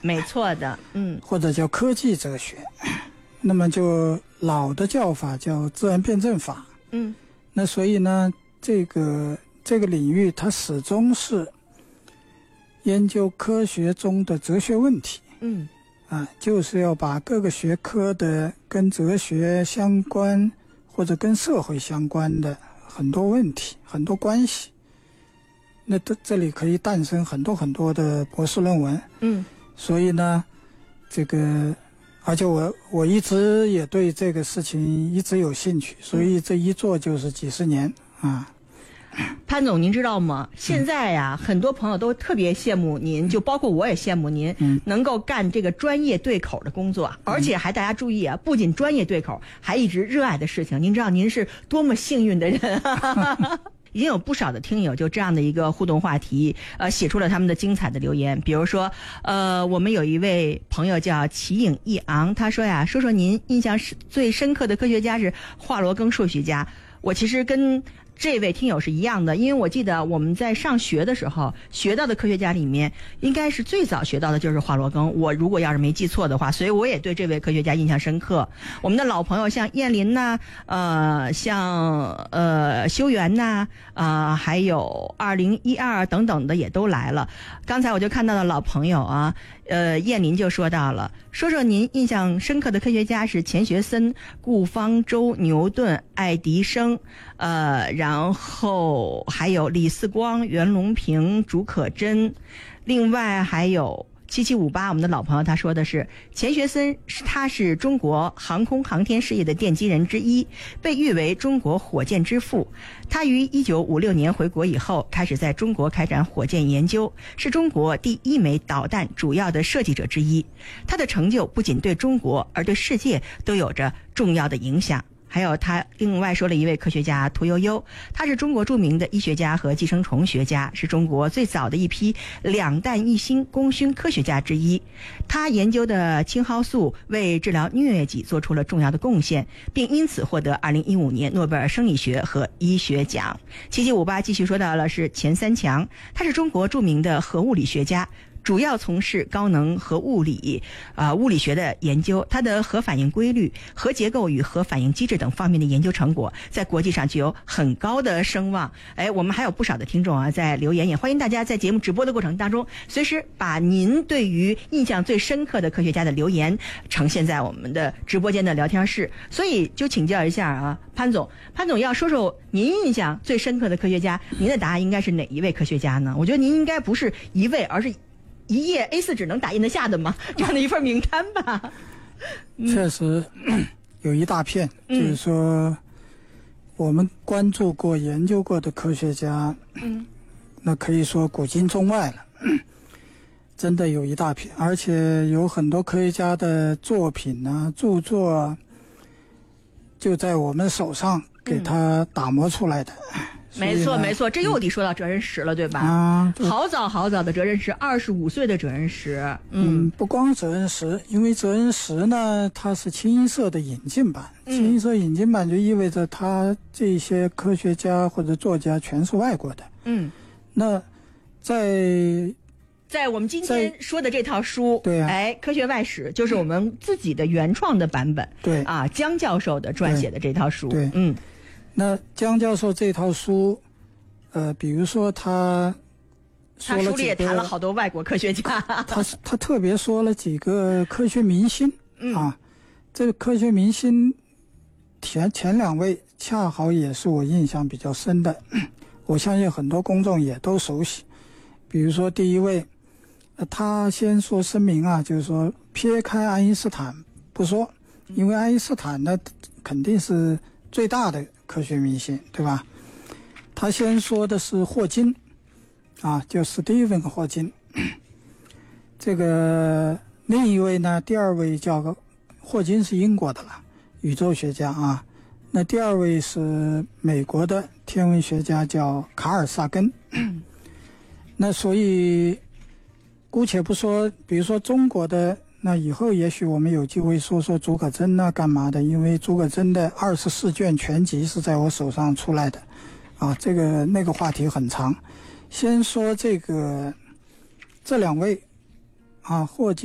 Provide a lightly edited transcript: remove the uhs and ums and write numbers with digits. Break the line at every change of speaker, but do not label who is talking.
没错的，
或者叫科技哲学。那么就老的叫法叫自然辩证法。那所以呢，这个领域它始终是研究科学中的哲学问题。就是要把各个学科的跟哲学相关或者跟社会相关的很多问题、很多关系，那这里可以诞生很多很多的博士论文。所以呢，这个而且我一直也对这个事情一直有兴趣，所以这一做就是几十年啊。
潘总，您知道吗？现在呀，很多朋友都特别羡慕您，就包括我也羡慕您，能够干这个专业对口的工作，而且还大家注意啊，不仅专业对口，还一直热爱的事情。您知道您是多么幸运的人啊！已经有不少的听友就这样的一个互动话题，写出了他们的精彩的留言。比如说，我们有一位朋友叫齐影一昂，他说呀，说您印象最深刻的科学家是华罗庚数学家。我其实跟这位听友是一样的，因为我记得我们在上学的时候学到的科学家里面，应该是最早学到的就是华罗庚，我如果要是没记错的话，所以我也对这位科学家印象深刻。我们的老朋友像燕林呐，像修缘呐，还有2012等等的也都来了。刚才我就看到了老朋友啊，燕林就说到了，说您印象深刻的科学家是钱学森、顾方舟、牛顿、爱迪生，然后还有李四光、袁隆平、竺可桢，另外还有7758，我们的老朋友他说的是钱学森，他是中国航空航天事业的奠基人之一，被誉为中国火箭之父。他于1956年回国以后，开始在中国开展火箭研究，是中国第一枚导弹主要的设计者之一。他的成就不仅对中国，而对世界都有着重要的影响。还有他另外说了一位科学家屠呦呦，他是中国著名的医学家和寄生虫学家，是中国最早的一批两弹一星功勋科学家之一。他研究的青蒿素为治疗疟疾做出了重要的贡献，并因此获得2015年诺贝尔生理学和医学奖。7758继续说到了是钱三强，他是中国著名的核物理学家，主要从事高能核物理物理学的研究。它的核反应规律、核结构与核反应机制等方面的研究成果在国际上具有很高的声望。我们还有不少的听众啊在留言，也欢迎大家在节目直播的过程当中随时把您对于印象最深刻的科学家的留言呈现在我们的直播间的聊天室。所以就请教一下啊，潘总要说说您印象最深刻的科学家，您的答案应该是哪一位科学家呢？我觉得您应该不是一位，而是一页 A4 纸能打印得下的吗？这样的一份名单吧。
确实有一大片，就是说我们关注过研究过的科学家，那可以说古今中外了，真的有一大片，而且有很多科学家的作品啊、著作啊，就在我们手上给他打磨出来的。
没错，这又得说到哲人石了，对吧？好早的哲人石，25岁的哲人石。
不光哲人石，因为哲人石呢，它是清一色的引进版。清一色引进版就意味着他这些科学家或者作家全是外国的。那在
我们今天说的这套书，
对啊，
科学外史就是我们自己的原创的版本。
对
啊，江教授的撰写的这套书。
对，那江教授这套书，比如说他书里也
谈了好多外国科学家，
他特别说了几个科学明星这个科学明星前两位恰好也是我印象比较深的，我相信很多公众也都熟悉。比如说第一位，他先说声明啊，就是说撇开爱因斯坦不说，因为爱因斯坦呢肯定是最大的科学明星，对吧？他先说的是霍金就史蒂芬霍金。这个另一位呢，第二位叫霍金是英国的了，宇宙学家那第二位是美国的天文学家，叫卡尔萨根。那所以姑且不说，比如说中国的，那以后也许我们有机会说说竺可桢干嘛的，因为竺可桢的24卷全集是在我手上出来的那个话题很长。先说这两位霍金